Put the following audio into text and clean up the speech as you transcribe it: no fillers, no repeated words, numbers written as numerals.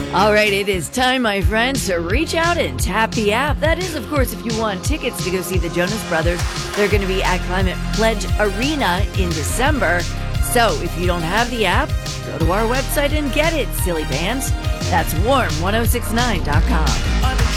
All right, it is time, my friends, to reach out and tap the app. That is, of course, if you want tickets to go see the Jonas Brothers. They're going to be at Climate Pledge Arena in December. So if you don't have the app, go to our website and get it, silly pants. That's warm1069.com.